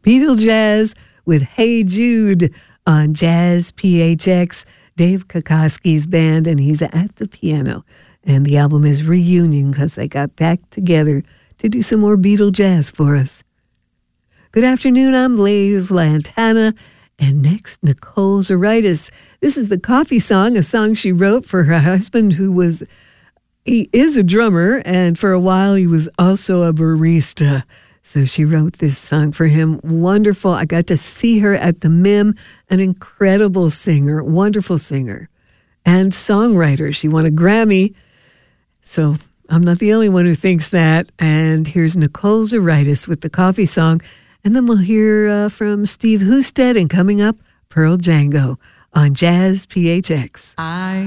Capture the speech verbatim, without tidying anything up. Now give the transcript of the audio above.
Beatle Jazz with Hey Jude on Jazz P H X. Dave Kokoski's band, and he's at the piano. And the album is Reunion because they got back together to do some more Beatle Jazz for us. Good afternoon, I'm Liz Lantana. And next, Nicole Zaritis. This is the Coffee Song, a song she wrote for her husband who was, he is a drummer, and for a while he was also a barista. So she wrote this song for him. Wonderful. I got to see her at the M I M, an incredible singer, wonderful singer, and songwriter. She won a Grammy. So I'm not the only one who thinks that. And here's Nicole Zaritis with the Coffee Song. And then we'll hear uh, from Steve Husted, and coming up, Pearl Django on Jazz P H X. I